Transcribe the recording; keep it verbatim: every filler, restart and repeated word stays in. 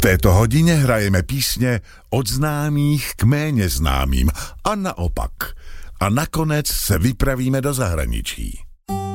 této hodině hrajeme písně od známých k méně známým a naopak. A nakonec se vypravíme do zahraničí.